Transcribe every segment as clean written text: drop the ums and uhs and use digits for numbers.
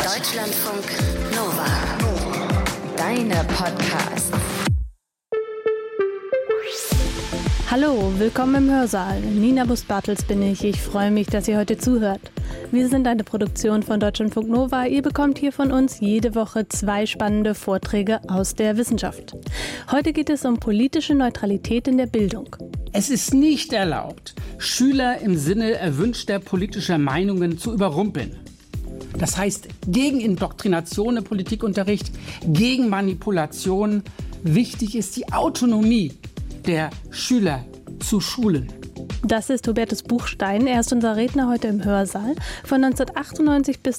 Deutschlandfunk Nova. Deine Podcasts. Hallo, willkommen im Hörsaal. Nina Bust-Bartels bin ich. Ich freue mich, dass ihr heute zuhört. Wir sind eine Produktion von Deutschlandfunk Nova. Ihr bekommt hier von uns jede Woche 2 spannende Vorträge aus der Wissenschaft. Heute geht es um politische Neutralität in der Bildung. Es ist nicht erlaubt, Schüler im Sinne erwünschter politischer Meinungen zu überrumpeln. Das heißt, gegen Indoktrination im Politikunterricht, gegen Manipulation. Wichtig ist die Autonomie der Schüler zu schulen. Das ist Hubertus Buchstein. Er ist unser Redner heute im Hörsaal. Von 1998 bis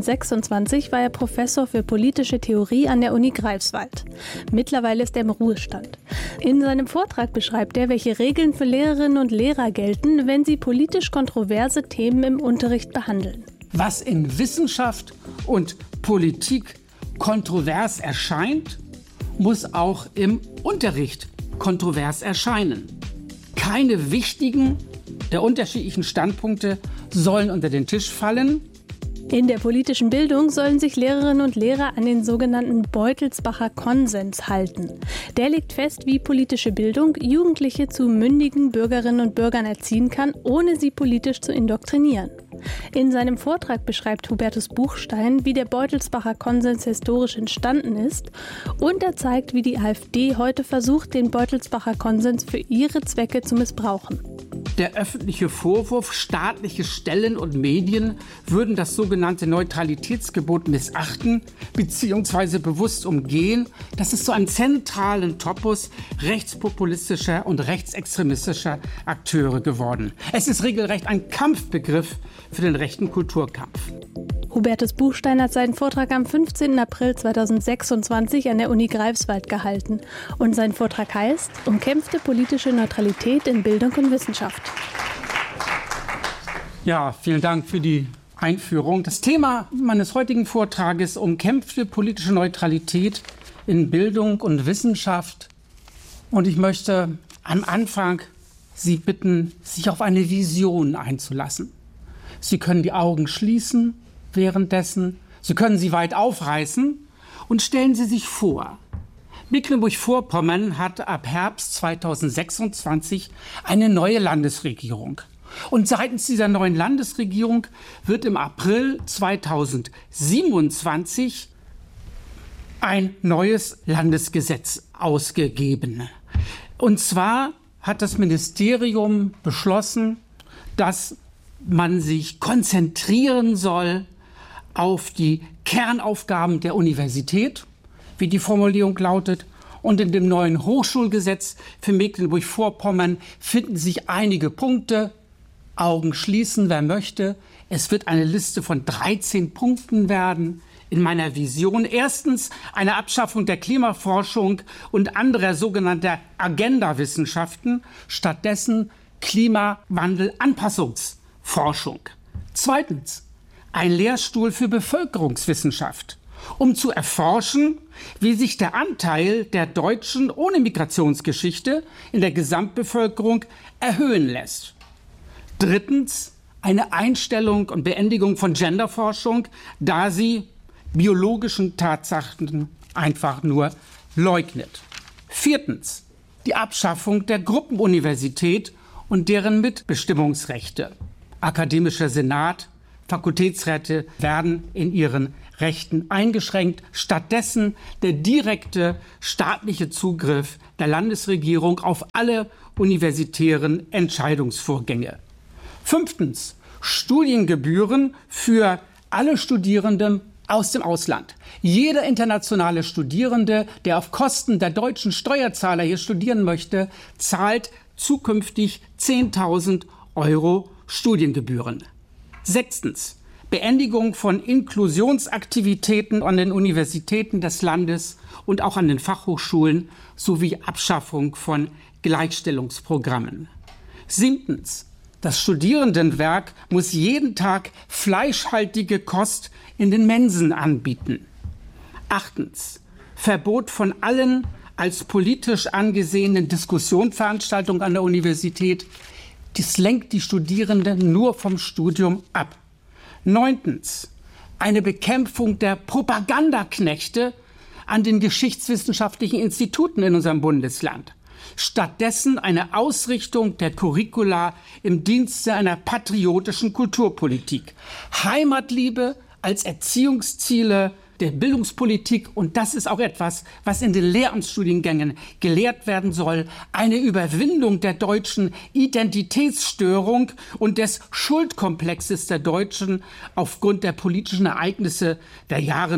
2026 war er Professor für politische Theorie an der Uni Greifswald. Mittlerweile ist er im Ruhestand. In seinem Vortrag beschreibt er, welche Regeln für Lehrerinnen und Lehrer gelten, wenn sie politisch kontroverse Themen im Unterricht behandeln. Was in Wissenschaft und Politik kontrovers erscheint, muss auch im Unterricht kontrovers erscheinen. Keine wichtigen der unterschiedlichen Standpunkte sollen unter den Tisch fallen. In der politischen Bildung sollen sich Lehrerinnen und Lehrer an den sogenannten Beutelsbacher Konsens halten. Der legt fest, wie politische Bildung Jugendliche zu mündigen Bürgerinnen und Bürgern erziehen kann, ohne sie politisch zu indoktrinieren. In seinem Vortrag beschreibt Hubertus Buchstein, wie der Beutelsbacher Konsens historisch entstanden ist, und er zeigt, wie die AfD heute versucht, den Beutelsbacher Konsens für ihre Zwecke zu missbrauchen. Der öffentliche Vorwurf, staatliche Stellen und Medien würden das sogenannte Neutralitätsgebot missachten bzw. bewusst umgehen, das ist zu einem zentralen Topos rechtspopulistischer und rechtsextremistischer Akteure geworden. Es ist regelrecht ein Kampfbegriff für den rechten Kulturkampf. Hubertus Buchstein hat seinen Vortrag am 15. April 2026 an der Uni Greifswald gehalten. Und sein Vortrag heißt Umkämpfte politische Neutralität in Bildung und Wissenschaft. Ja, vielen Dank für die Einführung. Das Thema meines heutigen Vortrages umkämpfte politische Neutralität in Bildung und Wissenschaft. Und ich möchte am Anfang Sie bitten, sich auf eine Vision einzulassen. Sie können die Augen schließen währenddessen. Sie können sie weit aufreißen und stellen Sie sich vor, Mecklenburg-Vorpommern hat ab Herbst 2026 eine neue Landesregierung. Und seitens dieser neuen Landesregierung wird im April 2027 ein neues Landesgesetz ausgegeben. Und zwar hat das Ministerium beschlossen, dass man sich konzentrieren soll auf die Kernaufgaben der Universität, wie die Formulierung lautet. Und in dem neuen Hochschulgesetz für Mecklenburg-Vorpommern finden sich einige Punkte. Augen schließen, wer möchte. Es wird eine Liste von 13 Punkten werden in meiner Vision. Erstens eine Abschaffung der Klimaforschung und anderer sogenannter Agenda-Wissenschaften. Stattdessen Klimawandel-Anpassungsforschung. Zweitens ein Lehrstuhl für Bevölkerungswissenschaft, um zu erforschen, wie sich der Anteil der Deutschen ohne Migrationsgeschichte in der Gesamtbevölkerung erhöhen lässt. Drittens eine Einstellung und Beendigung von Genderforschung, da sie biologischen Tatsachen einfach nur leugnet. Viertens die Abschaffung der Gruppenuniversität und deren Mitbestimmungsrechte. Akademischer Senat, Fakultätsräte werden in ihren Rechten eingeschränkt. Stattdessen der direkte staatliche Zugriff der Landesregierung auf alle universitären Entscheidungsvorgänge. Fünftens Studiengebühren für alle Studierenden aus dem Ausland. Jeder internationale Studierende, der auf Kosten der deutschen Steuerzahler hier studieren möchte, zahlt zukünftig 10.000 € Studiengebühren. Sechstens, Beendigung von Inklusionsaktivitäten an den Universitäten des Landes und auch an den Fachhochschulen sowie Abschaffung von Gleichstellungsprogrammen. Siebtens, das Studierendenwerk muss jeden Tag fleischhaltige Kost in den Mensen anbieten. Achtens, Verbot von allen als politisch angesehenen Diskussionsveranstaltungen an der Universität. Das lenkt die Studierenden nur vom Studium ab. 9. eine Bekämpfung der Propagandaknechte an den geschichtswissenschaftlichen Instituten in unserem Bundesland. Stattdessen eine Ausrichtung der Curricula im Dienste einer patriotischen Kulturpolitik. Heimatliebe als Erziehungsziele der Bildungspolitik, und das ist auch etwas, was in den Lehramtsstudiengängen gelehrt werden soll, eine Überwindung der deutschen Identitätsstörung und des Schuldkomplexes der Deutschen aufgrund der politischen Ereignisse der Jahre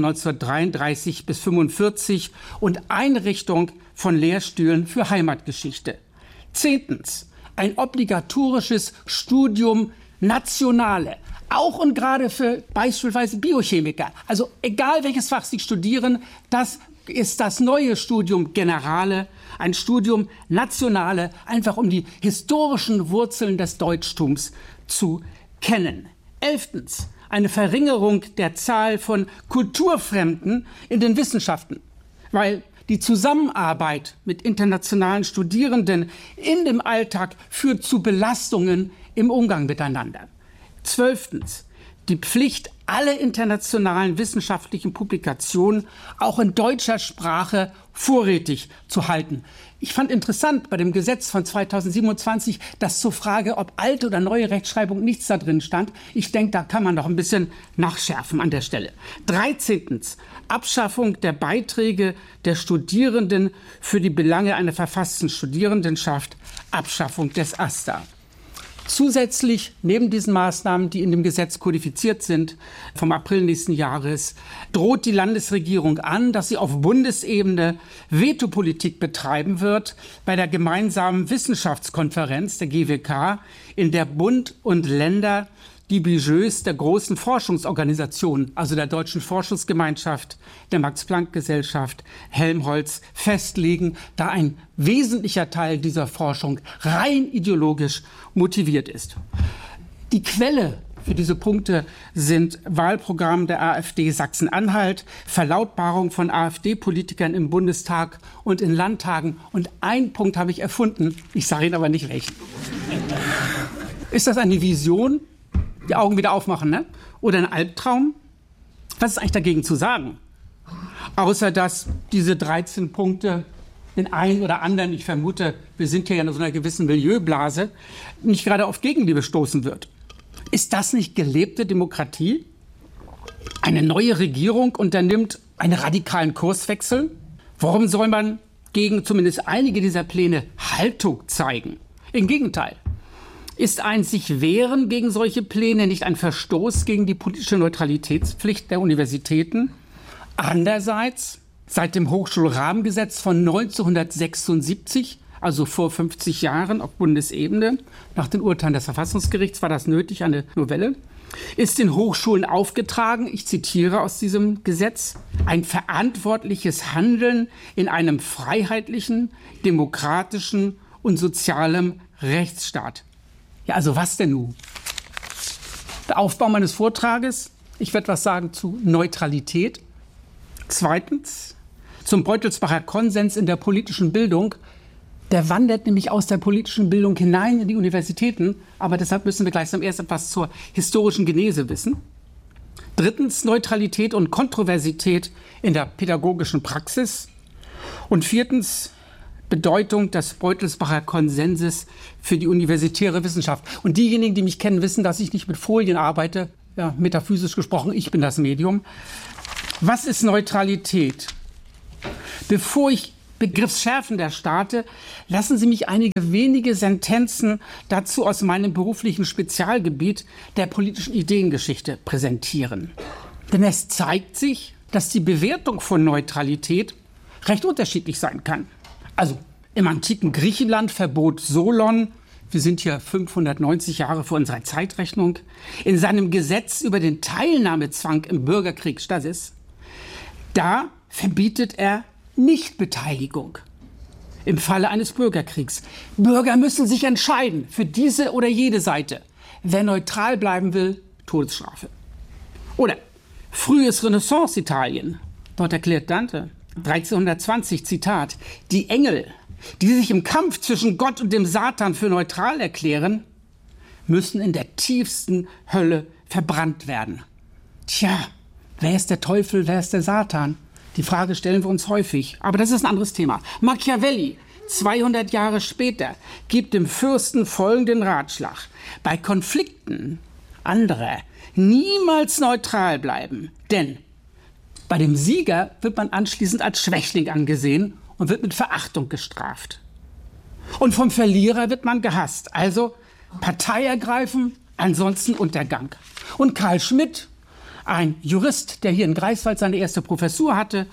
1933 bis 1945 und Einrichtung von Lehrstühlen für Heimatgeschichte. 10. Ein obligatorisches Studium Nationale, auch und gerade für beispielsweise Biochemiker. Also egal welches Fach Sie studieren, das ist das neue Studium Generale, ein Studium Nationale, einfach um die historischen Wurzeln des Deutschtums zu kennen. 11. Eine Verringerung der Zahl von Kulturfremden in den Wissenschaften, weil die Zusammenarbeit mit internationalen Studierenden in dem Alltag führt zu Belastungen im Umgang miteinander. 12. Die Pflicht, alle internationalen wissenschaftlichen Publikationen auch in deutscher Sprache vorrätig zu halten. Ich fand interessant bei dem Gesetz von 2027, dass zur Frage, ob alte oder neue Rechtschreibung, nichts da drin stand. Ich denke, da kann man noch ein bisschen nachschärfen an der Stelle. 13. Abschaffung der Beiträge der Studierenden für die Belange einer verfassten Studierendenschaft, Abschaffung des AStA. Zusätzlich, neben diesen Maßnahmen, die in dem Gesetz kodifiziert sind, vom April nächsten Jahres, droht die Landesregierung an, dass sie auf Bundesebene Vetopolitik betreiben wird bei der gemeinsamen Wissenschaftskonferenz der GWK, in der Bund und Länder die Budgets der großen Forschungsorganisationen, also der Deutschen Forschungsgemeinschaft, der Max-Planck-Gesellschaft, Helmholtz, festlegen, da ein wesentlicher Teil dieser Forschung rein ideologisch motiviert ist. Die Quelle für diese Punkte sind Wahlprogramm der AfD Sachsen-Anhalt, Verlautbarung von AfD-Politikern im Bundestag und in Landtagen. Und einen Punkt habe ich erfunden, ich sage Ihnen aber nicht welchen. Ist das eine Vision? Die Augen wieder aufmachen, ne? Oder ein Albtraum? Was ist eigentlich dagegen zu sagen? Außer dass diese 13 Punkte den einen oder anderen, ich vermute, wir sind hier ja in so einer gewissen Milieublase, nicht gerade auf Gegenliebe stoßen wird. Ist das nicht gelebte Demokratie? Eine neue Regierung unternimmt einen radikalen Kurswechsel? Warum soll man gegen zumindest einige dieser Pläne Haltung zeigen? Im Gegenteil. Ist ein sich wehren gegen solche Pläne nicht ein Verstoß gegen die politische Neutralitätspflicht der Universitäten? Andererseits, seit dem Hochschulrahmengesetz von 1976, also vor 50 Jahren auf Bundesebene, nach den Urteilen des Verfassungsgerichts war das nötig, eine Novelle, ist den Hochschulen aufgetragen, ich zitiere aus diesem Gesetz, ein verantwortliches Handeln in einem freiheitlichen, demokratischen und sozialen Rechtsstaat. Ja, also was denn nun? Der Aufbau meines Vortrages, ich werde was sagen zu Neutralität. 2. Zum Beutelsbacher Konsens in der politischen Bildung. Der wandert nämlich aus der politischen Bildung hinein in die Universitäten, aber deshalb müssen wir gleich zum ersten etwas zur historischen Genese wissen. 3. Neutralität und Kontroversität in der pädagogischen Praxis. Und 4. Bedeutung des Beutelsbacher Konsenses für die universitäre Wissenschaft. Und diejenigen, die mich kennen, wissen, dass ich nicht mit Folien arbeite. Ja, metaphysisch gesprochen, ich bin das Medium. Was ist Neutralität? Bevor ich begriffsschärfender starte, lassen Sie mich einige wenige Sentenzen dazu aus meinem beruflichen Spezialgebiet der politischen Ideengeschichte präsentieren. Denn es zeigt sich, dass die Bewertung von Neutralität recht unterschiedlich sein kann. Also im antiken Griechenland verbot Solon, wir sind hier 590 Jahre vor unserer Zeitrechnung, in seinem Gesetz über den Teilnahmezwang im Bürgerkrieg Stasis, da verbietet er Nichtbeteiligung im Falle eines Bürgerkriegs. Bürger müssen sich entscheiden für diese oder jede Seite. Wer neutral bleiben will, Todesstrafe. Oder frühes Renaissance-Italien. Dort erklärt Dante, 1320, Zitat, die Engel, die sich im Kampf zwischen Gott und dem Satan für neutral erklären, müssen in der tiefsten Hölle verbrannt werden. Tja, Wer ist der Teufel, wer ist der Satan? Die Frage stellen wir uns häufig, aber das ist ein anderes Thema. Machiavelli, 200 Jahre später, gibt dem Fürsten folgenden Ratschlag: Bei Konflikten anderer niemals neutral bleiben, denn bei dem Sieger wird man anschließend als Schwächling angesehen und wird mit Verachtung gestraft. Und vom Verlierer wird man gehasst, also Partei ergreifen, ansonsten Untergang. Und Karl Schmidt, ein Jurist, der hier in Greifswald seine erste Professur hatte,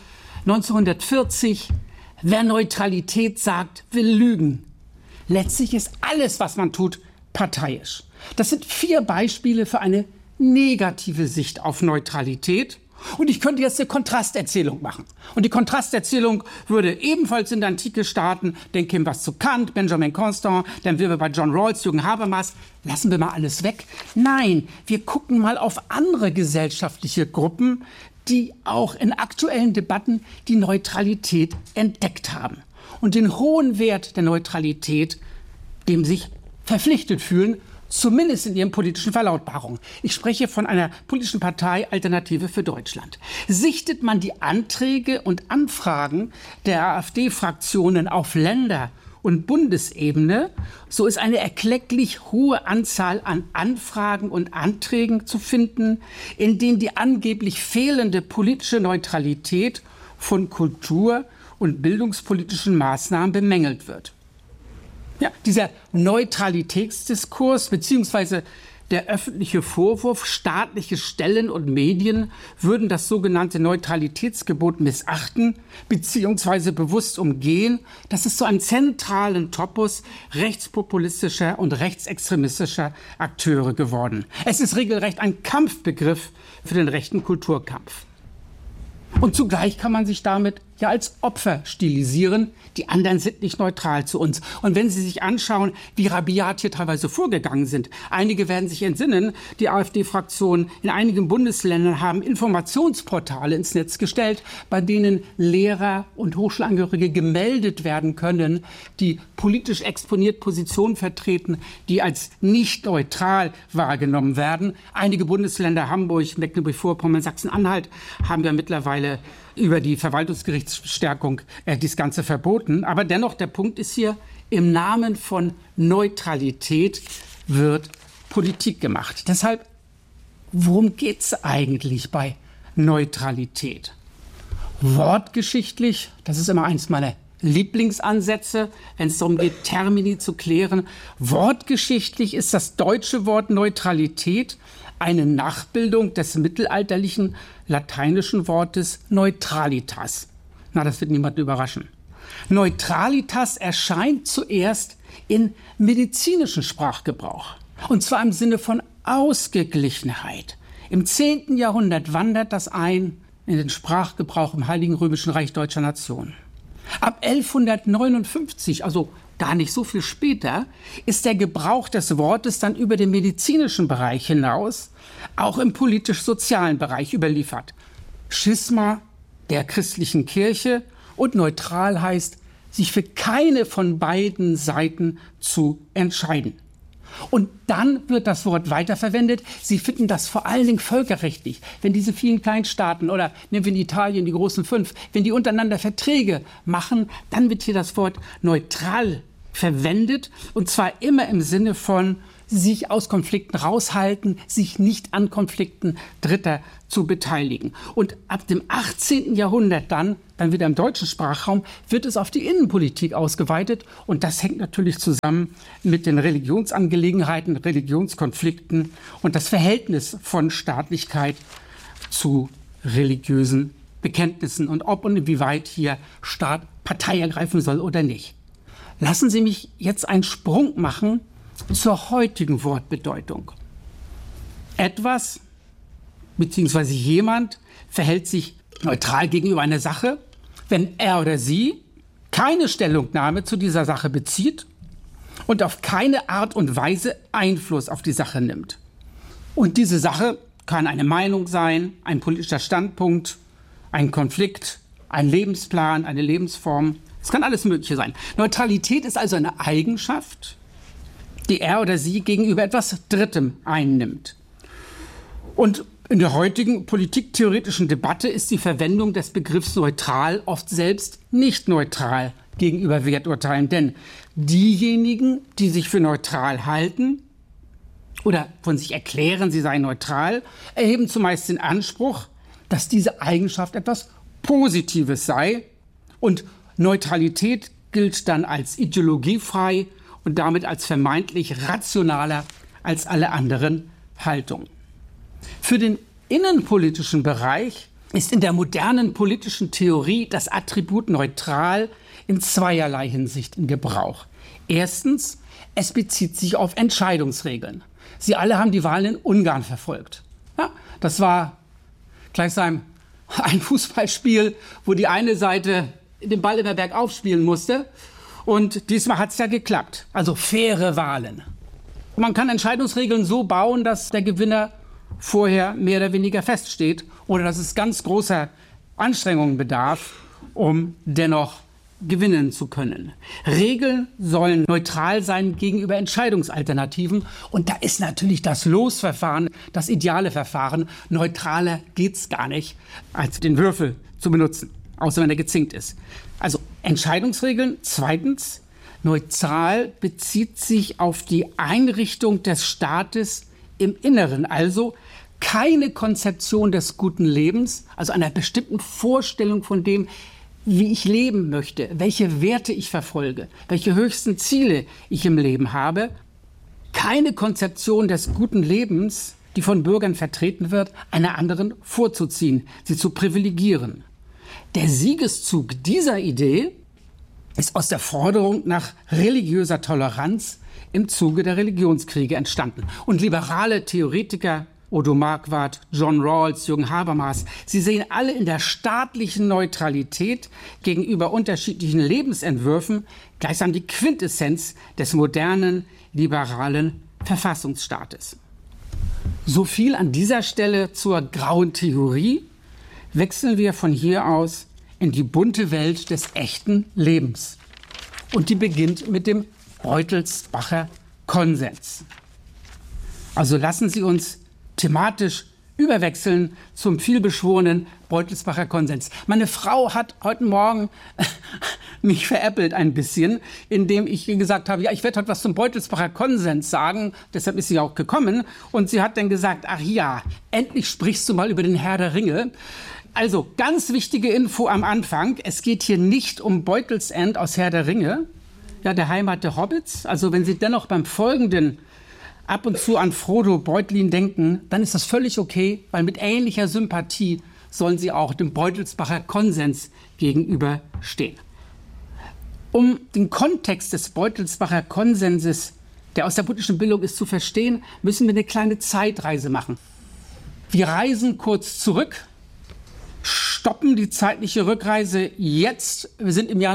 1940, wer Neutralität sagt, will lügen. Letztlich ist alles, was man tut, parteiisch. Das sind 4 Beispiele für eine negative Sicht auf Neutralität. Und ich könnte jetzt eine Kontrasterzählung machen. Und die Kontrasterzählung würde ebenfalls in der Antike starten. Denken wir was zu Kant, Benjamin Constant, dann wären wir bei John Rawls, Jürgen Habermas. Lassen wir mal alles weg. Nein, wir gucken mal auf andere gesellschaftliche Gruppen, die auch in aktuellen Debatten die Neutralität entdeckt haben und den hohen Wert der Neutralität, dem sich verpflichtet fühlen, zumindest in ihren politischen Verlautbarungen. Ich spreche von einer politischen Partei Alternative für Deutschland. Sichtet man die Anträge und Anfragen der AfD-Fraktionen auf Länder- und Bundesebene, so ist eine erklecklich hohe Anzahl an Anfragen und Anträgen zu finden, in denen die angeblich fehlende politische Neutralität von kultur- und bildungspolitischen Maßnahmen bemängelt wird. Ja, dieser Neutralitätsdiskurs bzw. der öffentliche Vorwurf, staatliche Stellen und Medien würden das sogenannte Neutralitätsgebot missachten bzw. bewusst umgehen, das ist zu einem zentralen Topos rechtspopulistischer und rechtsextremistischer Akteure geworden. Es ist regelrecht ein Kampfbegriff für den rechten Kulturkampf. Und zugleich kann man sich damit ja als Opfer stilisieren. Die anderen sind nicht neutral zu uns. Und wenn Sie sich anschauen, wie rabiat hier teilweise vorgegangen sind, einige werden sich entsinnen, die AfD-Fraktionen in einigen Bundesländern haben Informationsportale ins Netz gestellt, bei denen Lehrer und Hochschulangehörige gemeldet werden können, die politisch exponiert Positionen vertreten, die als nicht neutral wahrgenommen werden. Einige Bundesländer, Hamburg, Mecklenburg-Vorpommern, Sachsen-Anhalt, haben ja mittlerweile über die Verwaltungsgerichtsstärkung das Ganze verboten. Aber dennoch, der Punkt ist hier, im Namen von Neutralität wird Politik gemacht. Deshalb, worum geht es eigentlich bei Neutralität? Wortgeschichtlich, das ist immer eins meiner Lieblingsansätze, wenn es darum geht, Termini zu klären. Wortgeschichtlich ist das deutsche Wort Neutralität eine Nachbildung des mittelalterlichen lateinischen Wortes neutralitas. Na, das wird niemanden überraschen. Neutralitas erscheint zuerst in medizinischem Sprachgebrauch. Und zwar im Sinne von Ausgeglichenheit. Im 10. Jahrhundert wandert das ein in den Sprachgebrauch im Heiligen Römischen Reich Deutscher Nation. Ab 1159, also gar nicht so viel später, ist der Gebrauch des Wortes dann über den medizinischen Bereich hinaus auch im politisch-sozialen Bereich überliefert. Schisma der christlichen Kirche und neutral heißt, sich für keine von beiden Seiten zu entscheiden. Und dann wird das Wort weiterverwendet. Sie finden das vor allen Dingen völkerrechtlich. Wenn diese vielen Kleinstaaten oder nehmen wir in Italien die großen 5, wenn die untereinander Verträge machen, dann wird hier das Wort neutral verwendet. Und zwar immer im Sinne von sich aus Konflikten raushalten, sich nicht an Konflikten Dritter zu beteiligen. Und ab dem 18. Jahrhundert dann wieder im deutschen Sprachraum, wird es auf die Innenpolitik ausgeweitet. Und das hängt natürlich zusammen mit den Religionsangelegenheiten, Religionskonflikten und das Verhältnis von Staatlichkeit zu religiösen Bekenntnissen und ob und inwieweit hier Staat Partei ergreifen soll oder nicht. Lassen Sie mich jetzt einen Sprung machen zur heutigen Wortbedeutung. Etwas bzw. jemand verhält sich neutral gegenüber einer Sache, wenn er oder sie keine Stellungnahme zu dieser Sache bezieht und auf keine Art und Weise Einfluss auf die Sache nimmt. Und diese Sache kann eine Meinung sein, ein politischer Standpunkt, ein Konflikt, ein Lebensplan, eine Lebensform. Es kann alles Mögliche sein. Neutralität ist also eine Eigenschaft, die er oder sie gegenüber etwas Drittem einnimmt. Und In der heutigen politiktheoretischen Debatte ist die Verwendung des Begriffs neutral oft selbst nicht neutral gegenüber Werturteilen. Denn diejenigen, die sich für neutral halten oder von sich erklären, sie seien neutral, erheben zumeist den Anspruch, dass diese Eigenschaft etwas Positives sei. Und Neutralität gilt dann als ideologiefrei und damit als vermeintlich rationaler als alle anderen Haltungen. Für den innenpolitischen Bereich ist in der modernen politischen Theorie das Attribut neutral in zweierlei Hinsicht in Gebrauch. Erstens, es bezieht sich auf Entscheidungsregeln. Sie alle haben die Wahlen in Ungarn verfolgt. Ja, das war gleichsam ein Fußballspiel, wo die eine Seite den Ball immer bergauf spielen musste. Und diesmal hat es ja geklappt. Also faire Wahlen. Man kann Entscheidungsregeln so bauen, dass der Gewinner vorher mehr oder weniger feststeht oder dass es ganz großer Anstrengungen bedarf, um dennoch gewinnen zu können. Regeln sollen neutral sein gegenüber Entscheidungsalternativen. Und da ist natürlich das Losverfahren das ideale Verfahren. Neutraler geht's gar nicht, als den Würfel zu benutzen, außer wenn er gezinkt ist. Also Entscheidungsregeln. Zweitens, neutral bezieht sich auf die Einrichtung des Staates im Inneren, also keine Konzeption des guten Lebens, also einer bestimmten Vorstellung von dem, wie ich leben möchte, welche Werte ich verfolge, welche höchsten Ziele ich im Leben habe. Keine Konzeption des guten Lebens, die von Bürgern vertreten wird, einer anderen vorzuziehen, sie zu privilegieren. Der Siegeszug dieser Idee ist aus der Forderung nach religiöser Toleranz im Zuge der Religionskriege entstanden. Und liberale Theoretiker, Odo Marquardt, John Rawls, Jürgen Habermas, sie sehen alle in der staatlichen Neutralität gegenüber unterschiedlichen Lebensentwürfen gleichsam die Quintessenz des modernen, liberalen Verfassungsstaates. So viel an dieser Stelle zur grauen Theorie. Wechseln wir von hier aus in die bunte Welt des echten Lebens. Und die beginnt mit dem Beutelsbacher Konsens. Also lassen Sie uns thematisch überwechseln zum vielbeschworenen Beutelsbacher Konsens. Meine Frau hat heute Morgen mich veräppelt ein bisschen, indem ich ihr gesagt habe, ja, ich werde heute was zum Beutelsbacher Konsens sagen. Deshalb ist sie auch gekommen. Und sie hat dann gesagt, ach ja, endlich sprichst du mal über den Herr der Ringe. Also, ganz wichtige Info am Anfang. Es geht hier nicht um Beutelsend aus Herr der Ringe, ja, der Heimat der Hobbits. Also, wenn Sie dennoch beim Folgenden ab und zu an Frodo Beutlin denken, dann ist das völlig okay, weil mit ähnlicher Sympathie sollen Sie auch dem Beutelsbacher Konsens gegenüberstehen. Um den Kontext des Beutelsbacher Konsenses, der aus der politischen Bildung ist, zu verstehen, müssen wir eine kleine Zeitreise machen. Wir reisen kurz zurück, stoppen die zeitliche Rückreise jetzt. Wir sind im Jahr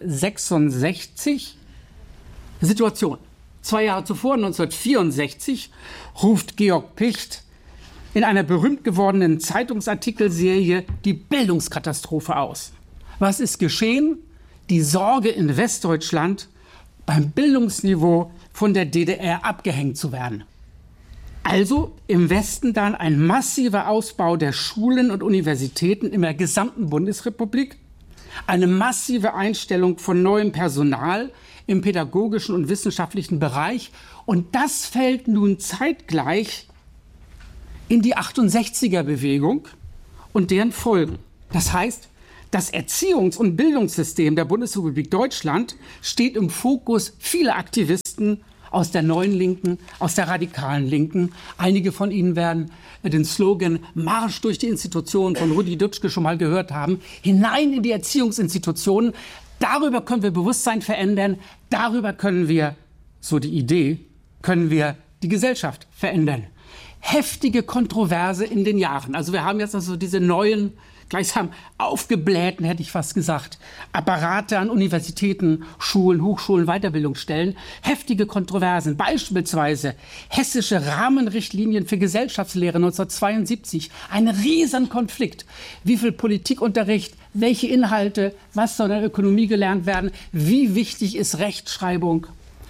1966. Situation. 2 Jahre zuvor, 1964, ruft Georg Picht in einer berühmt gewordenen Zeitungsartikelserie die Bildungskatastrophe aus. Was ist geschehen? Die Sorge in Westdeutschland, beim Bildungsniveau von der DDR abgehängt zu werden. Also im Westen dann ein massiver Ausbau der Schulen und Universitäten in der gesamten Bundesrepublik, eine massive Einstellung von neuem Personal im pädagogischen und wissenschaftlichen Bereich. Und das fällt nun zeitgleich in die 68er-Bewegung und deren Folgen. Das heißt, das Erziehungs- und Bildungssystem der Bundesrepublik Deutschland steht im Fokus vieler Aktivisten aus der neuen Linken, aus der radikalen Linken. Einige von Ihnen werden den Slogan Marsch durch die Institutionen von Rudi Dutschke schon mal gehört haben. Hinein in die Erziehungsinstitutionen. Darüber können wir Bewusstsein verändern. Darüber können wir, so die Idee, können wir die Gesellschaft verändern. Heftige Kontroverse in den Jahren. Also wir haben jetzt also diese neuen, gleichsam aufgeblähten, hätte ich fast gesagt, Apparate an Universitäten, Schulen, Hochschulen, Weiterbildungsstellen. Heftige Kontroversen, beispielsweise hessische Rahmenrichtlinien für Gesellschaftslehre 1972. Ein Riesenkonflikt. Wie viel Politikunterricht, welche Inhalte, was soll in der Ökonomie gelernt werden, wie wichtig ist Rechtschreibung.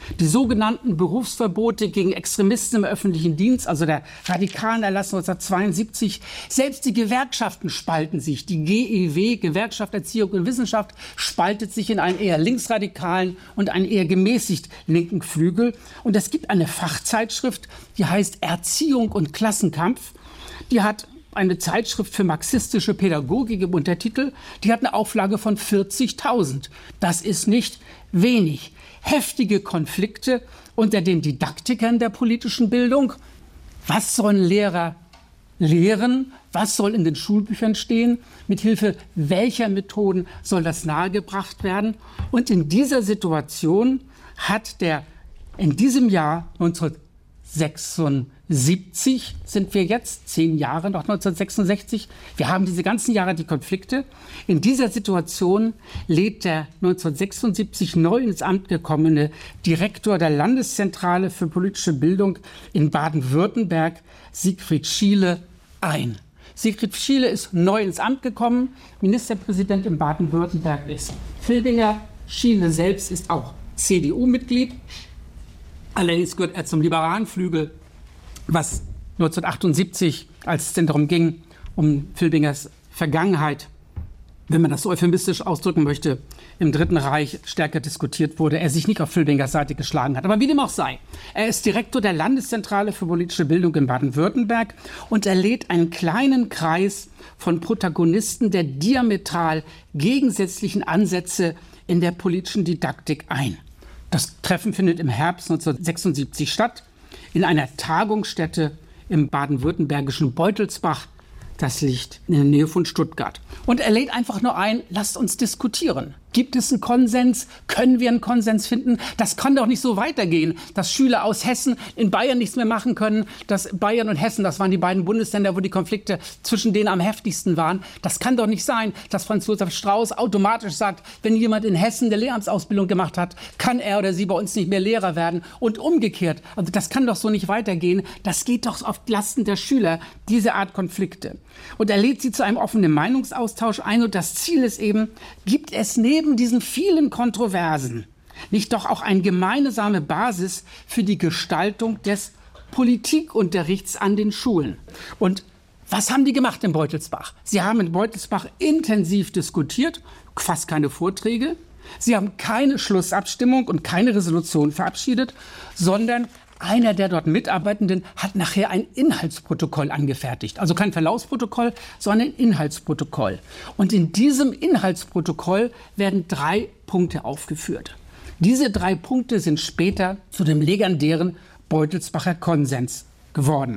Die sogenannten Berufsverbote gegen Extremisten im öffentlichen Dienst, also der radikalen Erlass 1972. Selbst die Gewerkschaften spalten sich. Die GEW, Gewerkschaft Erziehung und Wissenschaft, spaltet sich in einen eher linksradikalen und einen eher gemäßigt linken Flügel. Und es gibt eine Fachzeitschrift, die heißt Erziehung und Klassenkampf. Die hat eine Zeitschrift für marxistische Pädagogik im Untertitel. Die hat eine Auflage von 40.000. Das ist nicht wenig. Heftige Konflikte unter den Didaktikern der politischen Bildung. Was sollen Lehrer lehren? Was soll in den Schulbüchern stehen? Mithilfe welcher Methoden soll das nahegebracht werden? Und in dieser Situation hat in diesem Jahr 1976 sind wir jetzt, 10 Jahre nach 1966. Wir haben diese ganzen Jahre die Konflikte. In dieser Situation lädt der 1976 neu ins Amt gekommene Direktor der Landeszentrale für politische Bildung in Baden-Württemberg, Siegfried Schiele, ein. Siegfried Schiele ist neu ins Amt gekommen. Ministerpräsident in Baden-Württemberg ist Filbinger. Schiele selbst ist auch CDU-Mitglied. Allerdings gehört er zum liberalen Flügel, was 1978, als es denn darum ging, um Filbingers Vergangenheit, wenn man das so euphemistisch ausdrücken möchte, im Dritten Reich stärker diskutiert wurde, er sich nicht auf Filbingers Seite geschlagen hat. Aber wie dem auch sei, er ist Direktor der Landeszentrale für politische Bildung in Baden-Württemberg und er lädt einen kleinen Kreis von Protagonisten der diametral gegensätzlichen Ansätze in der politischen Didaktik ein. Das Treffen findet im Herbst 1976 statt, in einer Tagungsstätte im baden-württembergischen Beutelsbach. Das liegt in der Nähe von Stuttgart. Und er lädt einfach nur ein, lasst uns diskutieren. Gibt es einen Konsens? Können wir einen Konsens finden? Das kann doch nicht so weitergehen, dass Schüler aus Hessen in Bayern nichts mehr machen können, dass Bayern und Hessen, das waren die beiden Bundesländer, wo die Konflikte zwischen denen am heftigsten waren. Das kann doch nicht sein, dass Franz Josef Strauß automatisch sagt, wenn jemand in Hessen eine Lehramtsausbildung gemacht hat, kann er oder sie bei uns nicht mehr Lehrer werden und umgekehrt. Also das kann doch so nicht weitergehen. Das geht doch auf Lasten der Schüler, diese Art Konflikte. Und er lädt sie zu einem offenen Meinungsaustausch ein und das Ziel ist eben, gibt es neben diesen vielen Kontroversen nicht doch auch eine gemeinsame Basis für die Gestaltung des Politikunterrichts an den Schulen? Und was haben die gemacht in Beutelsbach? Sie haben in Beutelsbach intensiv diskutiert, fast keine Vorträge. Sie haben keine Schlussabstimmung und keine Resolution verabschiedet, sondern einer der dort Mitarbeitenden hat nachher ein Inhaltsprotokoll angefertigt. Also kein Verlaufsprotokoll, sondern ein Inhaltsprotokoll. Und in diesem Inhaltsprotokoll werden 3 Punkte aufgeführt. Diese 3 Punkte sind später zu dem legendären Beutelsbacher Konsens geworden.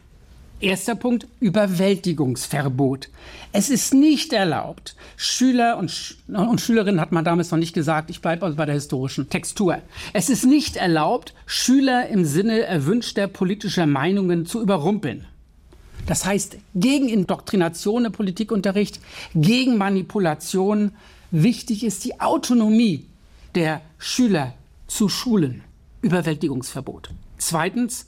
Erster Punkt, Überwältigungsverbot. Es ist nicht erlaubt, Schüler und Schülerinnen, hat man damals noch nicht gesagt, ich bleibe also bei der historischen Textur. Es ist nicht erlaubt, Schüler im Sinne erwünschter politischer Meinungen zu überrumpeln. Das heißt, gegen Indoktrination im Politikunterricht, gegen Manipulation. Wichtig ist die Autonomie der Schüler zu schulen. Überwältigungsverbot. Zweitens,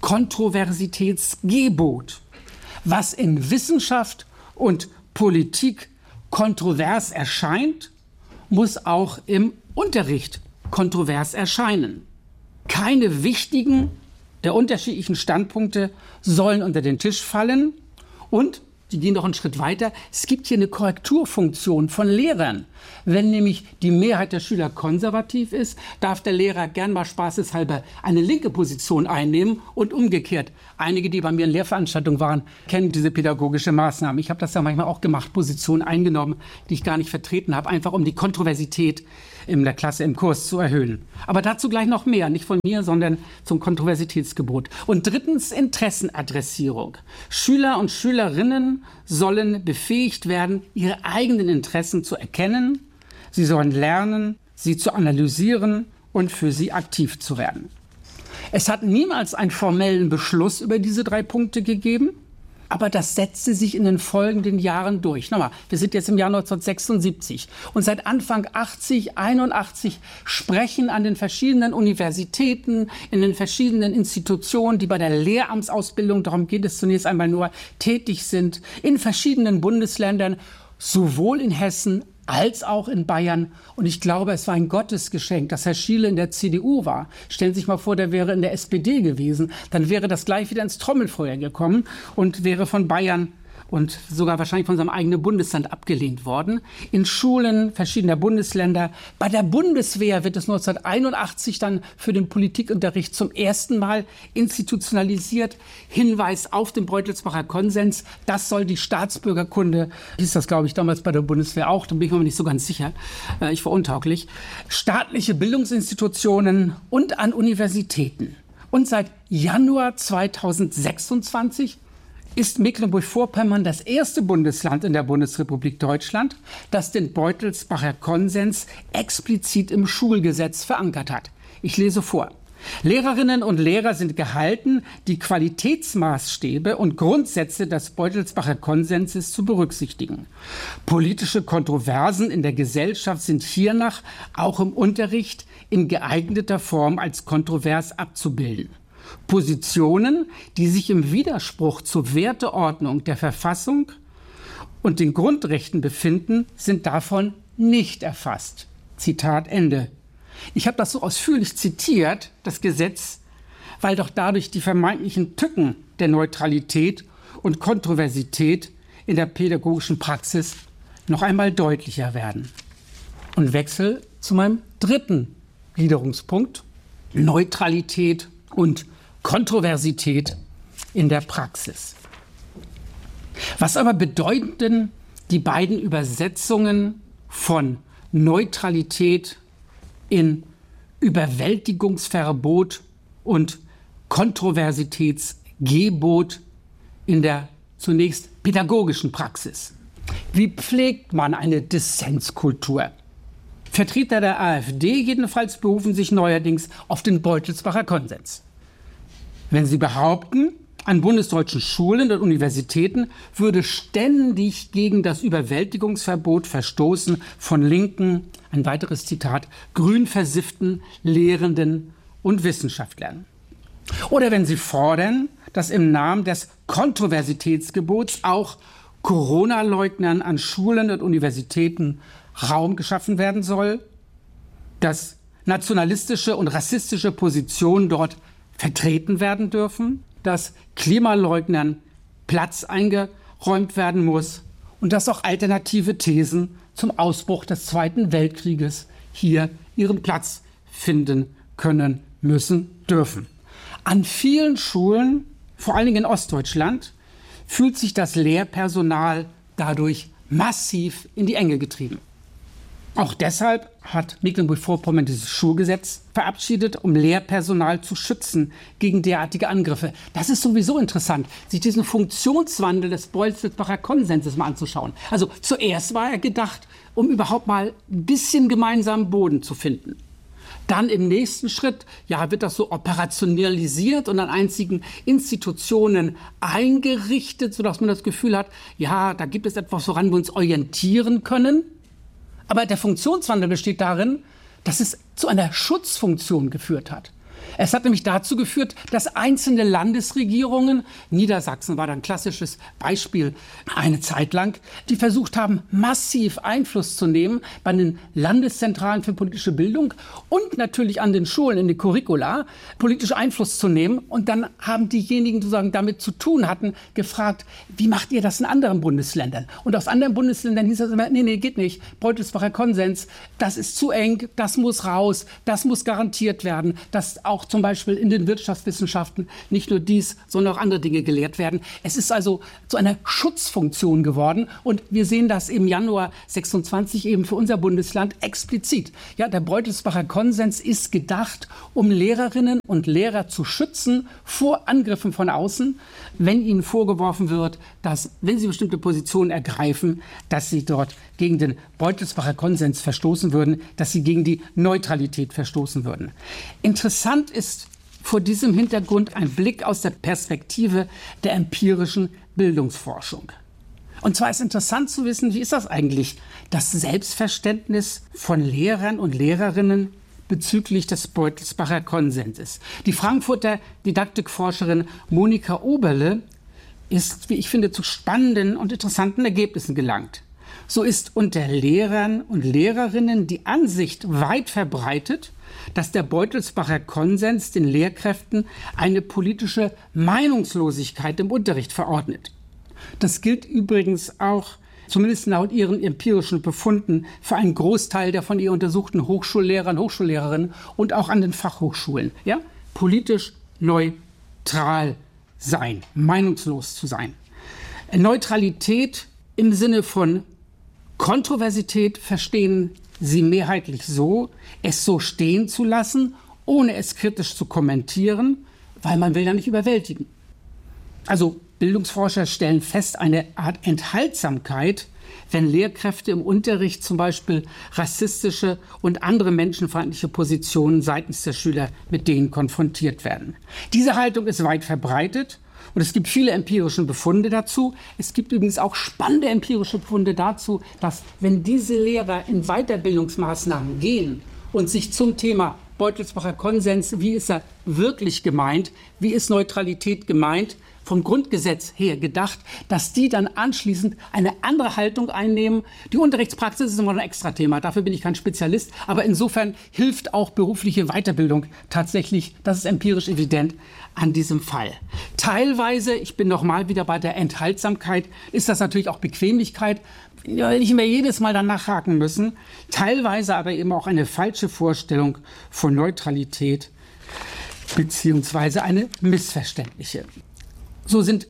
Kontroversitätsgebot. Was in Wissenschaft und Politik kontrovers erscheint, muss auch im Unterricht kontrovers erscheinen. Keine wichtigen der unterschiedlichen Standpunkte sollen unter den Tisch fallen und die gehen noch einen Schritt weiter. Es gibt hier eine Korrekturfunktion von Lehrern. Wenn nämlich die Mehrheit der Schüler konservativ ist, darf der Lehrer gern mal spaßeshalber eine linke Position einnehmen und umgekehrt. Einige, die bei mir in Lehrveranstaltungen waren, kennen diese pädagogische Maßnahme. Ich habe das ja manchmal auch gemacht, Positionen eingenommen, die ich gar nicht vertreten habe, einfach um die Kontroversität in der Klasse, im Kurs zu erhöhen. Aber dazu gleich noch mehr, nicht von mir, sondern zum Kontroversitätsgebot. Und drittens, Interessenadressierung. Schüler und Schülerinnen sollen befähigt werden, ihre eigenen Interessen zu erkennen. Sie sollen lernen, sie zu analysieren und für sie aktiv zu werden. Es hat niemals einen formellen Beschluss über diese 3 Punkte gegeben. Aber das setzte sich in den folgenden Jahren durch. Nochmal, wir sind jetzt im Jahr 1976 und seit Anfang 81 sprechen an den verschiedenen Universitäten, in den verschiedenen Institutionen, die bei der Lehramtsausbildung, darum geht es zunächst einmal nur, tätig sind, in verschiedenen Bundesländern, sowohl in Hessen als auch in Bayern. Und ich glaube, es war ein Gottesgeschenk, dass Herr Schiele in der CDU war. Stellen Sie sich mal vor, der wäre in der SPD gewesen. Dann wäre das gleich wieder ins Trommelfeuer gekommen und wäre von Bayern und sogar wahrscheinlich von seinem eigenen Bundesland abgelehnt worden. In Schulen verschiedener Bundesländer. Bei der Bundeswehr wird es 1981 dann für den Politikunterricht zum ersten Mal institutionalisiert. Hinweis auf den Beutelsbacher Konsens. Das soll die Staatsbürgerkunde, hieß das, glaube ich, damals bei der Bundeswehr auch, da bin ich mir nicht so ganz sicher. Ich war untauglich. Staatliche Bildungsinstitutionen und an Universitäten. Und seit Januar 2026 ist Mecklenburg-Vorpommern das erste Bundesland in der Bundesrepublik Deutschland, das den Beutelsbacher Konsens explizit im Schulgesetz verankert hat. Ich lese vor. Lehrerinnen und Lehrer sind gehalten, die Qualitätsmaßstäbe und Grundsätze des Beutelsbacher Konsenses zu berücksichtigen. Politische Kontroversen in der Gesellschaft sind hiernach auch im Unterricht in geeigneter Form als kontrovers abzubilden. Positionen, die sich im Widerspruch zur Werteordnung der Verfassung und den Grundrechten befinden, sind davon nicht erfasst. Zitat Ende. Ich habe das so ausführlich zitiert, das Gesetz, weil doch dadurch die vermeintlichen Tücken der Neutralität und Kontroversität in der pädagogischen Praxis noch einmal deutlicher werden. Und wechsel zu meinem dritten Gliederungspunkt: Neutralität und Kontroversität in der Praxis. Was aber bedeuten die beiden Übersetzungen von Neutralität in Überwältigungsverbot und Kontroversitätsgebot in der zunächst pädagogischen Praxis? Wie pflegt man eine Dissenskultur? Vertreter der AfD jedenfalls berufen sich neuerdings auf den Beutelsbacher Konsens. Wenn sie behaupten, an bundesdeutschen Schulen und Universitäten würde ständig gegen das Überwältigungsverbot verstoßen von linken, ein weiteres Zitat, grün versifften Lehrenden und Wissenschaftlern. Oder wenn sie fordern, dass im Namen des Kontroversitätsgebots auch Corona-Leugnern an Schulen und Universitäten Raum geschaffen werden soll, dass nationalistische und rassistische Positionen dort vertreten werden dürfen, dass Klimaleugnern Platz eingeräumt werden muss und dass auch alternative Thesen zum Ausbruch des Zweiten Weltkrieges hier ihren Platz finden können, müssen, dürfen. An vielen Schulen, vor allen Dingen in Ostdeutschland, fühlt sich das Lehrpersonal dadurch massiv in die Enge getrieben. Auch deshalb hat Mecklenburg-Vorpommern dieses Schulgesetz verabschiedet, um Lehrpersonal zu schützen gegen derartige Angriffe. Das ist sowieso interessant, sich diesen Funktionswandel des Beutelsbacher Konsenses mal anzuschauen. Also zuerst war er gedacht, um überhaupt mal ein bisschen gemeinsamen Boden zu finden. Dann im nächsten Schritt, wird das so operationalisiert und an einzigen Institutionen eingerichtet, sodass man das Gefühl hat, da gibt es etwas, woran wir uns orientieren können. Aber der Funktionswandel besteht darin, dass es zu einer Schutzfunktion geführt hat. Es hat nämlich dazu geführt, dass einzelne Landesregierungen, Niedersachsen war da ein klassisches Beispiel eine Zeit lang, die versucht haben, massiv Einfluss zu nehmen bei den Landeszentralen für politische Bildung und natürlich an den Schulen, in die Curricula, politisch Einfluss zu nehmen. Und dann haben diejenigen, die sozusagen damit zu tun hatten, gefragt, wie macht ihr das in anderen Bundesländern? Und aus anderen Bundesländern hieß das immer, nee, geht nicht. Beutelsbacher Konsens, das ist zu eng, das muss raus, das muss garantiert werden, dass auch zum Beispiel in den Wirtschaftswissenschaften nicht nur dies, sondern auch andere Dinge gelehrt werden. Es ist also zu einer Schutzfunktion geworden und wir sehen das im Januar 26 eben für unser Bundesland explizit. Der Beutelsbacher Konsens ist gedacht, um Lehrerinnen und Lehrer zu schützen vor Angriffen von außen, wenn ihnen vorgeworfen wird, dass, wenn sie bestimmte Positionen ergreifen, dass sie dort gegen den Beutelsbacher Konsens verstoßen würden, dass sie gegen die Neutralität verstoßen würden. Interessant ist vor diesem Hintergrund ein Blick aus der Perspektive der empirischen Bildungsforschung. Und zwar ist interessant zu wissen, wie ist das eigentlich, das Selbstverständnis von Lehrern und Lehrerinnen bezüglich des Beutelsbacher Konsenses. Die Frankfurter Didaktikforscherin Monika Oberle ist, wie ich finde, zu spannenden und interessanten Ergebnissen gelangt. so ist unter Lehrern und Lehrerinnen die Ansicht weit verbreitet, dass der Beutelsbacher Konsens den Lehrkräften eine politische Meinungslosigkeit im Unterricht verordnet. Das gilt übrigens auch, zumindest laut ihren empirischen Befunden, für einen Großteil der von ihr untersuchten Hochschullehrern, Hochschullehrerinnen und auch an den Fachhochschulen. Ja? Politisch neutral sein, meinungslos zu sein. Neutralität im Sinne von Kontroversität verstehen sie mehrheitlich so, es so stehen zu lassen, ohne es kritisch zu kommentieren, weil man will ja nicht überwältigen. Also Bildungsforscher stellen fest, eine Art Enthaltsamkeit, wenn Lehrkräfte im Unterricht zum Beispiel rassistische und andere menschenfeindliche Positionen seitens der Schüler mit denen konfrontiert werden. Diese Haltung ist weit verbreitet und es gibt viele empirische Befunde dazu. Es gibt übrigens auch spannende empirische Befunde dazu, dass wenn diese Lehrer in Weiterbildungsmaßnahmen gehen und sich zum Thema Beutelsbacher Konsens, wie ist er wirklich gemeint, wie ist Neutralität gemeint, vom Grundgesetz her gedacht, dass die dann anschließend eine andere Haltung einnehmen. Die Unterrichtspraxis ist immer ein Extra-Thema, dafür bin ich kein Spezialist, aber insofern hilft auch berufliche Weiterbildung tatsächlich, das ist empirisch evident, an diesem Fall. Teilweise, ich bin nochmal wieder bei der Enthaltsamkeit, ist das natürlich auch Bequemlichkeit, nicht mehr jedes Mal danach haken müssen, teilweise aber eben auch eine falsche Vorstellung von Neutralität beziehungsweise eine missverständliche. So sind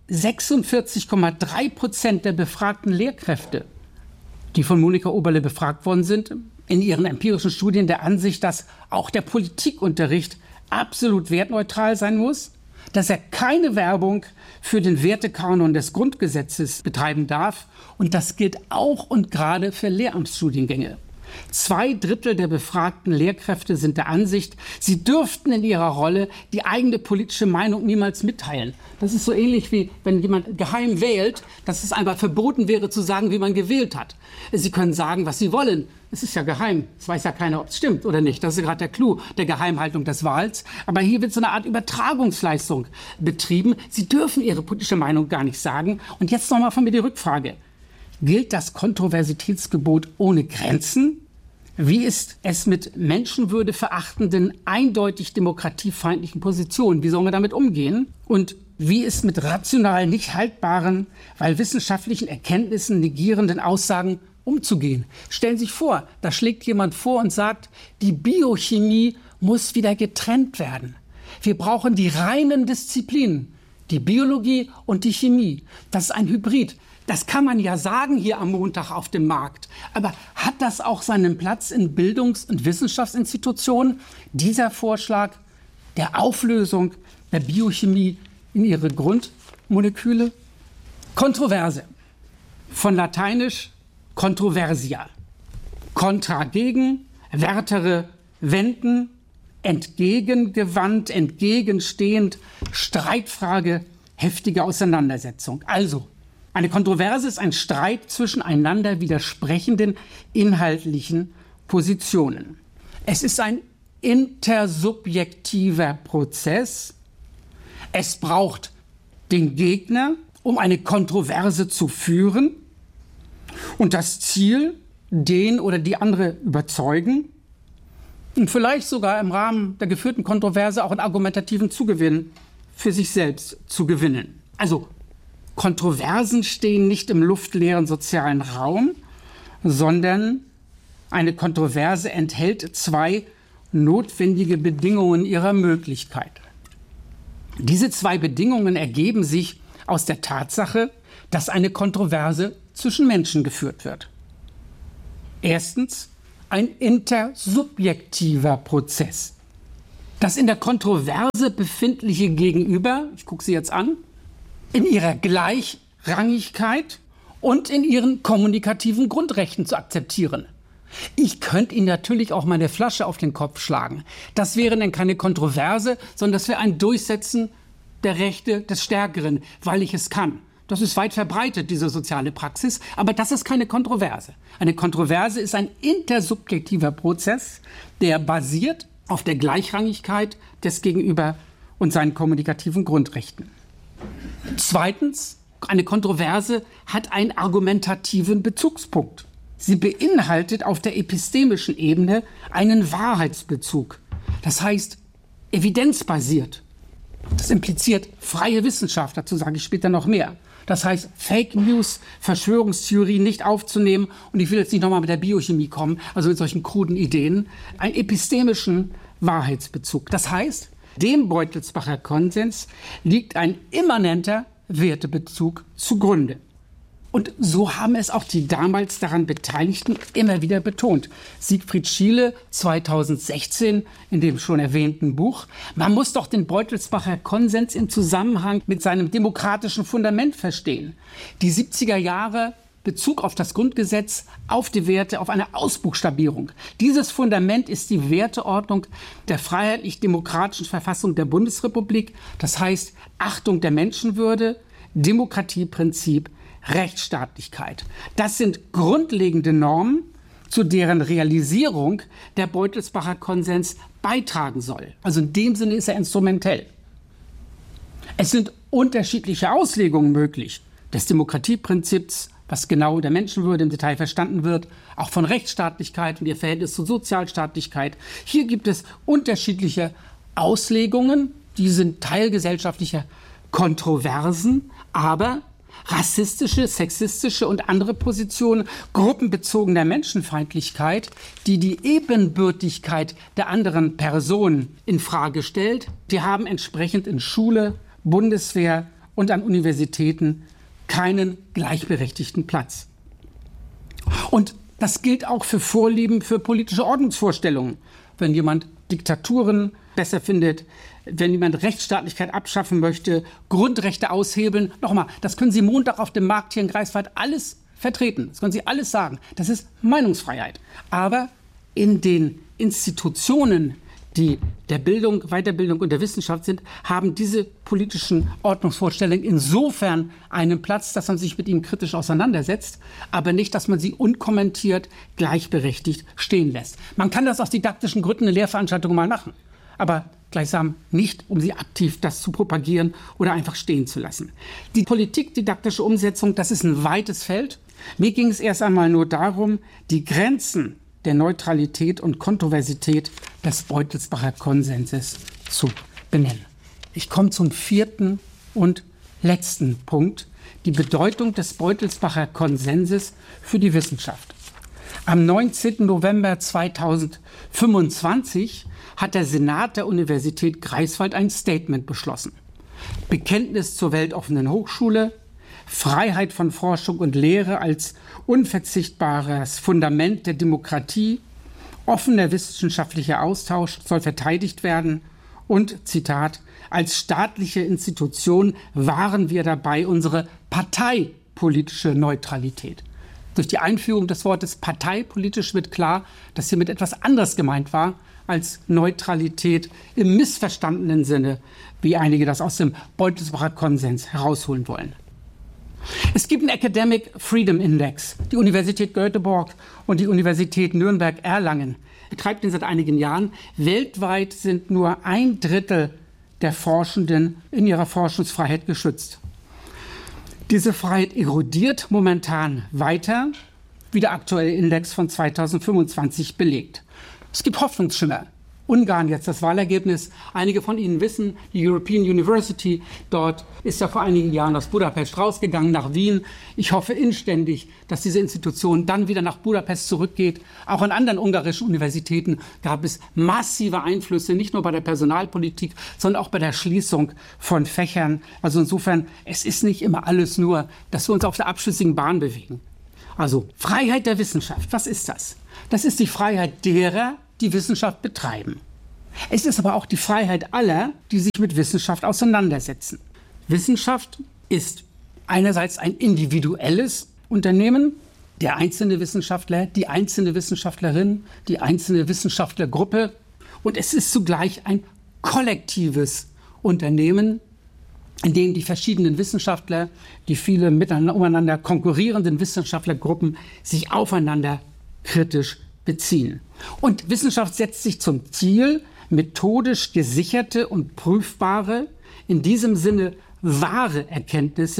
46,3% der befragten Lehrkräfte, die von Monika Oberle befragt worden sind, in ihren empirischen Studien der Ansicht, dass auch der Politikunterricht absolut wertneutral sein muss, dass er keine Werbung für den Wertekanon des Grundgesetzes betreiben darf. Und das gilt auch und gerade für Lehramtsstudiengänge. 2/3 der befragten Lehrkräfte sind der Ansicht, sie dürften in ihrer Rolle die eigene politische Meinung niemals mitteilen. Das ist so ähnlich wie wenn jemand geheim wählt, dass es einfach verboten wäre zu sagen, wie man gewählt hat. Sie können sagen, was sie wollen. Es ist ja geheim. Es weiß ja keiner, ob es stimmt oder nicht. Das ist gerade der Clou der Geheimhaltung des Wahls. Aber hier wird so eine Art Übertragungsleistung betrieben. Sie dürfen ihre politische Meinung gar nicht sagen. Und jetzt nochmal von mir die Rückfrage. Gilt das Kontroversitätsgebot ohne Grenzen? Wie ist es mit Menschenwürde verachtenden, eindeutig demokratiefeindlichen Positionen? Wie sollen wir damit umgehen? Und wie ist mit rational nicht haltbaren, weil wissenschaftlichen Erkenntnissen negierenden Aussagen umzugehen? Stellen Sie sich vor, da schlägt jemand vor und sagt, die Biochemie muss wieder getrennt werden. Wir brauchen die reinen Disziplinen, die Biologie und die Chemie. Das ist ein Hybrid. Das kann man ja sagen hier am Montag auf dem Markt. Aber hat das auch seinen Platz in Bildungs- und Wissenschaftsinstitutionen? Dieser Vorschlag der Auflösung der Biochemie in ihre Grundmoleküle? Kontroverse. Von lateinisch controversia. Contra gegen, vertere wenden, entgegengewandt, entgegenstehend, Streitfrage, heftige Auseinandersetzung. Also, eine Kontroverse ist ein Streit zwischen einander widersprechenden inhaltlichen Positionen. Es ist ein intersubjektiver Prozess. Es braucht den Gegner, um eine Kontroverse zu führen und das Ziel, den oder die andere überzeugen und vielleicht sogar im Rahmen der geführten Kontroverse auch einen argumentativen Zugewinn für sich selbst zu gewinnen. Also Kontroversen stehen nicht im luftleeren sozialen Raum, sondern eine Kontroverse enthält 2 notwendige Bedingungen ihrer Möglichkeit. Diese 2 Bedingungen ergeben sich aus der Tatsache, dass eine Kontroverse zwischen Menschen geführt wird. Erstens, ein intersubjektiver Prozess. Das in der Kontroverse befindliche Gegenüber, ich gucke Sie jetzt an, in ihrer Gleichrangigkeit und in ihren kommunikativen Grundrechten zu akzeptieren. Ich könnte Ihnen natürlich auch meine Flasche auf den Kopf schlagen. Das wäre dann keine Kontroverse, sondern das wäre ein Durchsetzen der Rechte des Stärkeren, weil ich es kann. Das ist weit verbreitet, diese soziale Praxis, aber das ist keine Kontroverse. Eine Kontroverse ist ein intersubjektiver Prozess, der basiert auf der Gleichrangigkeit des Gegenüber und seinen kommunikativen Grundrechten. Zweitens, Eine Kontroverse hat einen argumentativen Bezugspunkt. Sie beinhaltet auf der epistemischen Ebene einen Wahrheitsbezug. Das heißt, evidenzbasiert. Das impliziert freie Wissenschaft, dazu sage ich später noch mehr. Das heißt, Fake News, Verschwörungstheorien nicht aufzunehmen. Und ich will jetzt nicht nochmal mit der Biochemie kommen, also mit solchen kruden Ideen. Einen epistemischen Wahrheitsbezug. Das heißt, dem Beutelsbacher Konsens liegt ein immanenter Wertebezug zugrunde. Und so haben es auch die damals daran Beteiligten immer wieder betont. Siegfried Schiele 2016 in dem schon erwähnten Buch. Man muss doch den Beutelsbacher Konsens im Zusammenhang mit seinem demokratischen Fundament verstehen. Die 70er Jahre Bezug auf das Grundgesetz, auf die Werte, auf eine Ausbuchstabierung. Dieses Fundament ist die Werteordnung der freiheitlich-demokratischen Verfassung der Bundesrepublik. Das heißt Achtung der Menschenwürde, Demokratieprinzip, Rechtsstaatlichkeit. Das sind grundlegende Normen, zu deren Realisierung der Beutelsbacher Konsens beitragen soll. Also in dem Sinne ist er instrumentell. Es sind unterschiedliche Auslegungen möglich des Demokratieprinzips, was genau der Menschenwürde im Detail verstanden wird, auch von Rechtsstaatlichkeit und ihr Verhältnis zur Sozialstaatlichkeit. Hier gibt es unterschiedliche Auslegungen, die sind Teil gesellschaftlicher Kontroversen, aber rassistische, sexistische und andere Positionen gruppenbezogener Menschenfeindlichkeit, die die Ebenbürtigkeit der anderen Person in Frage stellt, die haben entsprechend in Schule, Bundeswehr und an Universitäten keinen gleichberechtigten Platz. Und das gilt auch für Vorlieben für politische Ordnungsvorstellungen. Wenn jemand Diktaturen besser findet, wenn jemand Rechtsstaatlichkeit abschaffen möchte, Grundrechte aushebeln. Nochmal, das können Sie Montag auf dem Markt hier in Greifswald alles vertreten. Das können Sie alles sagen. Das ist Meinungsfreiheit. Aber in den Institutionen, die der Bildung, Weiterbildung und der Wissenschaft sind, haben diese politischen Ordnungsvorstellungen insofern einen Platz, dass man sich mit ihnen kritisch auseinandersetzt, aber nicht, dass man sie unkommentiert, gleichberechtigt stehen lässt. Man kann das aus didaktischen Gründen in Lehrveranstaltungen mal machen, aber gleichsam nicht, um sie aktiv das zu propagieren oder einfach stehen zu lassen. Die politikdidaktische Umsetzung, das ist ein weites Feld. Mir ging es erst einmal nur darum, die Grenzen der Neutralität und Kontroversität des Beutelsbacher Konsenses zu benennen. Ich komme zum vierten und letzten Punkt, die Bedeutung des Beutelsbacher Konsenses für die Wissenschaft. Am 19. November 2025 hat der Senat der Universität Greifswald ein Statement beschlossen. Bekenntnis zur weltoffenen Hochschule, Freiheit von Forschung und Lehre als unverzichtbares Fundament der Demokratie, offener wissenschaftlicher Austausch soll verteidigt werden und, Zitat, als staatliche Institution wahren wir dabei unsere parteipolitische Neutralität. Durch die Einführung des Wortes parteipolitisch wird klar, dass hiermit etwas anderes gemeint war als Neutralität im missverstandenen Sinne, wie einige das aus dem Beutelsbacher Konsens herausholen wollen. Es gibt einen Academic Freedom Index. Die Universität Göteborg und die Universität Nürnberg-Erlangen betreibt den seit einigen Jahren. Weltweit sind nur 1/3 der Forschenden in ihrer Forschungsfreiheit geschützt. Diese Freiheit erodiert momentan weiter, wie der aktuelle Index von 2025 belegt. Es gibt Hoffnungsschimmer. Ungarn jetzt das Wahlergebnis. Einige von Ihnen wissen, die European University dort ist ja vor einigen Jahren aus Budapest rausgegangen nach Wien. Ich hoffe inständig, dass diese Institution dann wieder nach Budapest zurückgeht. Auch an anderen ungarischen Universitäten gab es massive Einflüsse, nicht nur bei der Personalpolitik, sondern auch bei der Schließung von Fächern. Also insofern, es ist nicht immer alles nur, dass wir uns auf der abschüssigen Bahn bewegen. Also Freiheit der Wissenschaft, was ist das? Das ist die Freiheit derer, die Wissenschaft betreiben. Es ist aber auch die Freiheit aller, die sich mit Wissenschaft auseinandersetzen. Wissenschaft ist einerseits ein individuelles Unternehmen, der einzelne Wissenschaftler, die einzelne Wissenschaftlerin, die einzelne Wissenschaftlergruppe. Und es ist zugleich ein kollektives Unternehmen, in dem die verschiedenen Wissenschaftler, die viele miteinander konkurrierenden Wissenschaftlergruppen sich aufeinander kritisch beziehen. Und Wissenschaft setzt sich zum Ziel, methodisch gesicherte und prüfbare, in diesem Sinne wahre Erkenntnisse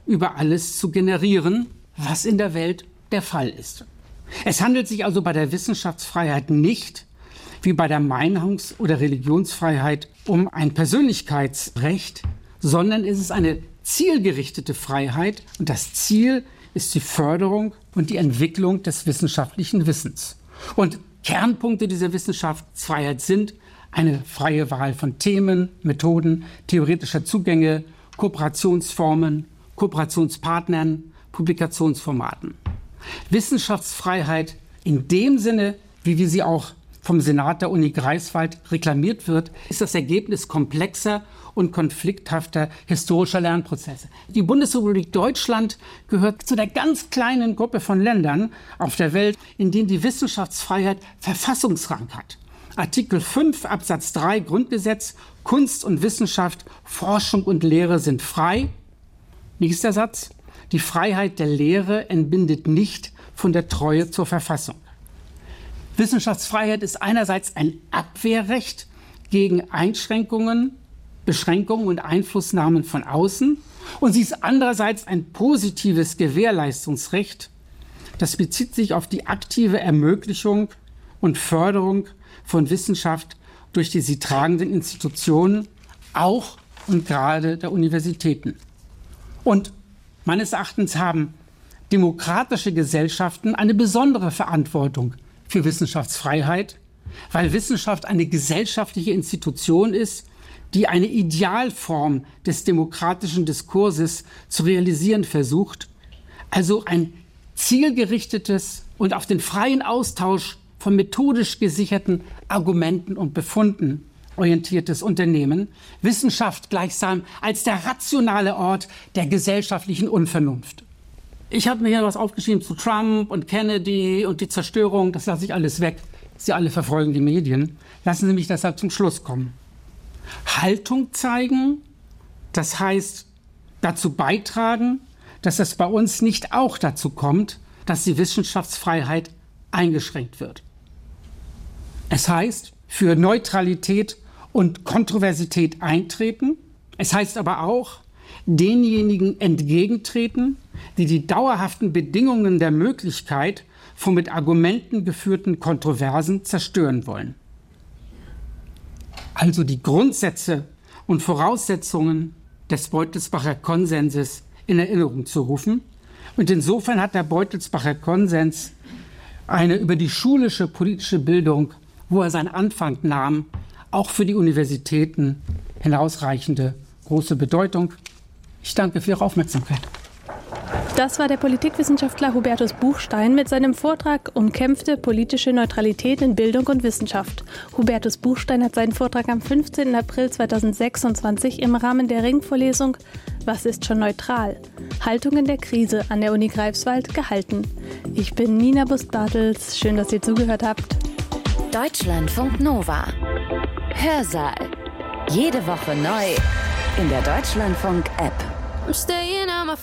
über alles zu generieren, was in der Welt der Fall ist. Es handelt sich also bei der Wissenschaftsfreiheit nicht, wie bei der Meinungs- oder Religionsfreiheit, um ein Persönlichkeitsrecht, sondern es ist eine zielgerichtete Freiheit und das Ziel ist die Förderung und die Entwicklung des wissenschaftlichen Wissens. Und Kernpunkte dieser Wissenschaftsfreiheit sind eine freie Wahl von Themen, Methoden, theoretischer Zugänge, Kooperationsformen, Kooperationspartnern, Publikationsformaten. Wissenschaftsfreiheit in dem Sinne, wie wir sie auch vom Senat der Uni Greifswald reklamiert wird, ist das Ergebnis komplexer und konflikthafter historischer Lernprozesse. Die Bundesrepublik Deutschland gehört zu der ganz kleinen Gruppe von Ländern auf der Welt, in denen die Wissenschaftsfreiheit Verfassungsrang hat. Artikel 5 Absatz 3 Grundgesetz: Kunst und Wissenschaft, Forschung und Lehre sind frei. Nächster Satz: Die Freiheit der Lehre entbindet nicht von der Treue zur Verfassung. Wissenschaftsfreiheit ist einerseits ein Abwehrrecht gegen Einschränkungen, Beschränkungen und Einflussnahmen von außen und sie ist andererseits ein positives Gewährleistungsrecht. Das bezieht sich auf die aktive Ermöglichung und Förderung von Wissenschaft durch die sie tragenden Institutionen, auch und gerade der Universitäten. Und meines Erachtens haben demokratische Gesellschaften eine besondere Verantwortung für Wissenschaftsfreiheit, weil Wissenschaft eine gesellschaftliche Institution ist, die eine Idealform des demokratischen Diskurses zu realisieren versucht, also ein zielgerichtetes und auf den freien Austausch von methodisch gesicherten Argumenten und Befunden orientiertes Unternehmen, Wissenschaft gleichsam als der rationale Ort der gesellschaftlichen Unvernunft. Ich habe mir hier was aufgeschrieben zu Trump und Kennedy und die Zerstörung, das lasse ich alles weg. Sie alle verfolgen die Medien. Lassen Sie mich deshalb zum Schluss kommen. Haltung zeigen, das heißt dazu beitragen, dass es bei uns nicht auch dazu kommt, dass die Wissenschaftsfreiheit eingeschränkt wird. Es heißt für Neutralität und Kontroversität eintreten. Es heißt aber auch denjenigen entgegentreten, die die dauerhaften Bedingungen der Möglichkeit von mit Argumenten geführten Kontroversen zerstören wollen. Also die Grundsätze und Voraussetzungen des Beutelsbacher Konsenses in Erinnerung zu rufen. Und insofern hat der Beutelsbacher Konsens eine über die schulische politische Bildung, wo er seinen Anfang nahm, auch für die Universitäten hinausreichende große Bedeutung. Ich danke für Ihre Aufmerksamkeit. Das war der Politikwissenschaftler Hubertus Buchstein mit seinem Vortrag Umkämpfte politische Neutralität in Bildung und Wissenschaft. Hubertus Buchstein hat seinen Vortrag am 15. April 2026 im Rahmen der Ringvorlesung Was ist schon neutral? Haltungen der Krise an der Uni Greifswald gehalten. Ich bin Nina Bust-Bartels. Schön, dass ihr zugehört habt. Deutschlandfunk Nova. Hörsaal. Jede Woche neu in der Deutschlandfunk-App.